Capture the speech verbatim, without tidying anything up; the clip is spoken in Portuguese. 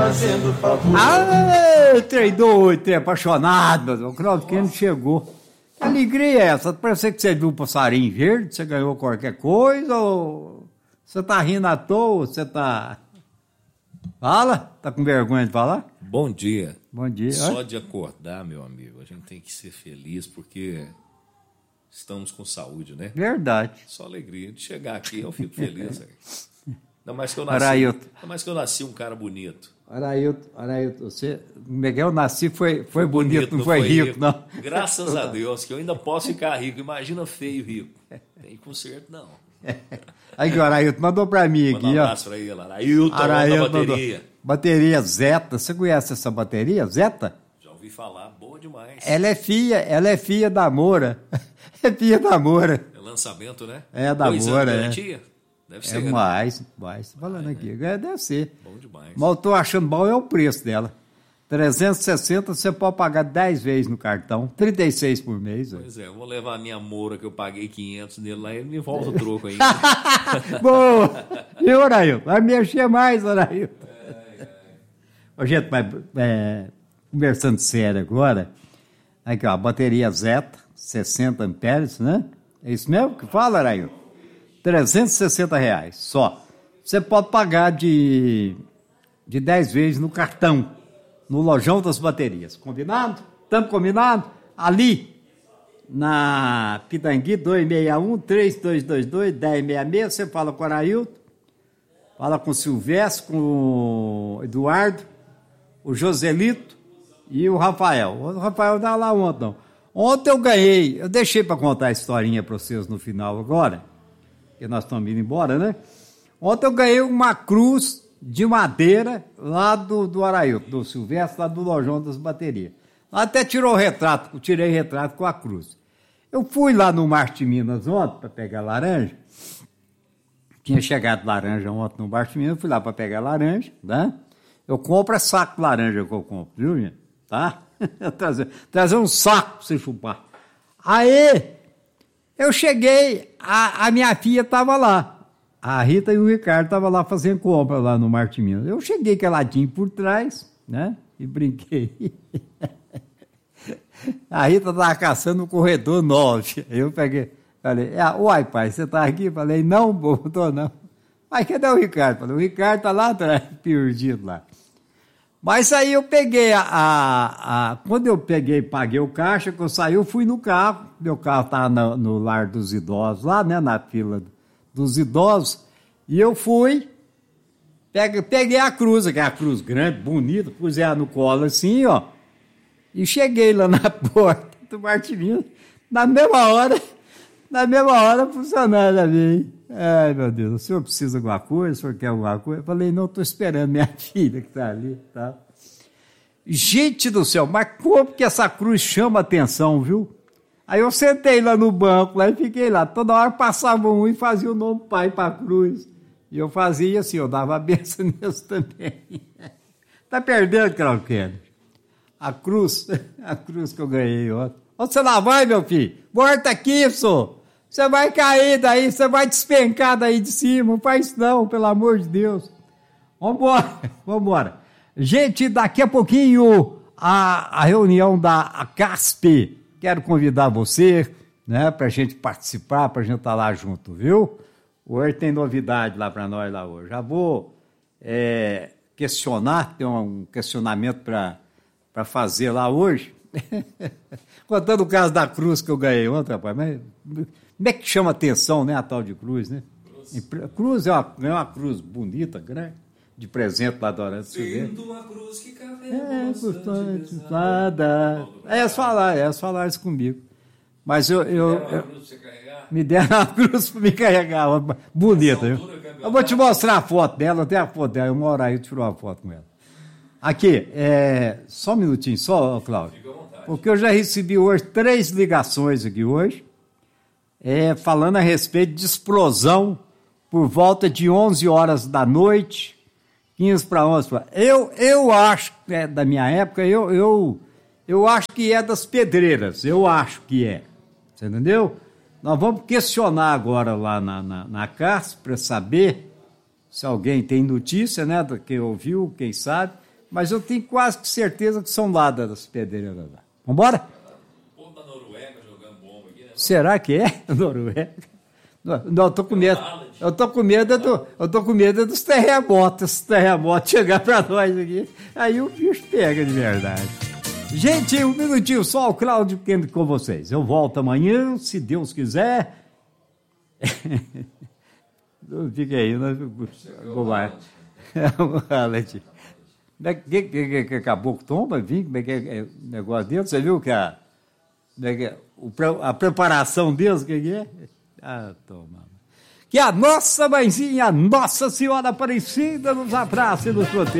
fazendo favor. Ah, trem doido, trem apaixonado, meu Deus. O Claudio Kennedy chegou. Que alegria é essa? Parece que você viu um passarinho verde, você ganhou qualquer coisa, ou você tá rindo à toa, você tá... Fala? Tá com vergonha de falar? Bom dia. Bom dia. Só de acordar, meu amigo, a gente tem que ser feliz porque estamos com saúde, né? Verdade. Só alegria. De chegar aqui eu fico feliz. Ainda mais que eu nasci. Arailton. Ainda mais que eu nasci um cara bonito. Arailton, Arailton, você... Miguel nasci foi, foi bonito, bonito, não foi, foi rico, rico, não. Graças a Deus, que eu ainda posso ficar rico. Imagina feio e rico. Tem conserto, não. Aí que o Arailton mandou pra mim Manda aqui, um ó. abraço pra ele, Arailton, Arailton da bateria. Mandou. Bateria Zeta. Você conhece essa bateria, Zeta? Já ouvi falar, boa demais. Ela é filha, ela é filha da Moura. É filha da Moura. É lançamento, né? É da Dois Moura, anos, é. Garantia? Deve ser. É né? mais, mais. Tô falando aqui. É, deve ser. Bom demais. Mas eu tô achando bom é o preço dela. trezentos e sessenta você pode pagar dez vezes no cartão, trinta e seis por mês. Pois é, eu vou levar a minha Moura que eu paguei quinhentos nele lá e ele me volta o troco ainda. Boa! E o Arailton? Vai mexer mais, Arailton. É, é. Ô, gente, mas, é, conversando sério agora, aqui ó, a bateria Zeta, sessenta amperes, né? É isso mesmo que fala, Arailton? trezentos e sessenta reais só. Você pode pagar de, de dez vezes no cartão, no lojão das baterias. Combinado? Estamos combinados? Ali, na Pitangui, dois seis um, três dois dois dois, um zero seis seis, você fala com o Arailton, fala com o Silvestre, com o Eduardo, o Joselito e o Rafael. O Rafael não estava lá ontem, não. Ontem eu ganhei, eu deixei para contar a historinha para vocês no final agora, porque nós estamos indo embora, né? Ontem eu ganhei uma cruz de madeira lá do, do Arailton, do Silvestre, lá do lojão das baterias. Até tirou o retrato, eu tirei retrato com a cruz. Eu fui lá no Marte Minas ontem para pegar laranja. Tinha chegado laranja ontem no Marte Minas, fui lá para pegar laranja, né? Eu compro é saco de laranja que eu compro, viu, gente? Tá? trazer, trazer um saco para você chupar. Aí, eu cheguei, a, a minha filha estava lá. A Rita e o Ricardo estavam lá fazendo compra lá no Marte Minas. Eu cheguei caladinho por trás, né? E brinquei. A Rita estava caçando no corredor nove. Eu peguei, falei, uai, pai, você está aqui? Falei, não, bobo, não estou não. Mas cadê o Ricardo? Falei, o Ricardo está lá atrás, perdido lá. Mas aí eu peguei a, a, a... Quando eu peguei, paguei o caixa, que eu saí, eu fui no carro. Meu carro estava no, no lar dos idosos, lá, né, na fila dos idosos. E eu fui, peguei, peguei a cruz, que é a cruz grande, bonita, pus ela no colo assim, ó. E cheguei lá na porta do Marte Minas. Na mesma hora, na mesma hora, a funcionária veio. Ai, meu Deus, o senhor precisa de alguma coisa? O senhor quer alguma coisa? Eu falei, não, estou esperando minha filha que está ali, tá? Gente do céu, mas como que essa cruz chama atenção, viu? Aí eu sentei lá no banco, lá e fiquei lá. Toda hora passava um e fazia o nome pai para a cruz. E eu fazia assim, eu dava a benção neles também. Tá perdendo, Claudio Kennedy? A cruz, a cruz que eu ganhei ontem. Onde você lá vai, meu filho? Volta aqui, senhor. Você vai cair daí, você vai despencar daí de cima. Não faz isso não, pelo amor de Deus. Vambora, vambora. Gente, daqui a pouquinho a, a reunião da CASP. Quero convidar você, né, para a gente participar, para a gente estar lá junto, viu? Hoje tem novidade lá para nós lá hoje. Já vou é, questionar, tem um questionamento para para fazer lá hoje. Contando o caso da cruz que eu ganhei ontem, rapaz, mas como é que chama atenção, né, a tal de cruz, né? Cruz, cruz é, uma, é uma cruz bonita, grande, de presente lá do Horácio Silveira. uma cruz que é, constante, nada. É, elas falaram, elas falaram isso comigo. Mas eu... eu, eu me deram uma cruz para me carregar, bonita. Eu, eu vou te mostrar a foto dela, até a foto dela, eu moro aí, eu tirou uma foto com ela. Aqui, é, só um minutinho, só, Cláudio. Porque eu já recebi hoje três ligações aqui hoje, é, falando a respeito de explosão por volta de onze horas da noite, quinze para onze. Eu, eu acho, é, da minha época, eu, eu, eu acho que é das pedreiras, eu acho que é, você entendeu? Nós vamos questionar agora lá na, na, na CAS para saber se alguém tem notícia, né, do que ouviu, quem sabe. Mas eu tenho quase certeza que são lá das pedreiras lá. Vambora? O povo da Noruega jogando bomba aqui, né? Será que é? Noruega? Não, não, eu tô com medo. Eu tô com medo do, eu tô com medo dos terremotos. Os terremotos chegar para nós aqui. Aí o bicho pega de verdade. Gente, um minutinho só, o Cláudio Pequeno com vocês. Eu volto amanhã, se Deus quiser. Não fica aí, não. Vou mais. Como é que, que, que acabou com tomba, vinho? Como é que é o negócio deles? Você viu que a, que é, a preparação deles, o que, que é? Ah, toma. Que a nossa mãezinha, Nossa Senhora Aparecida, nos abrace e nos proteja.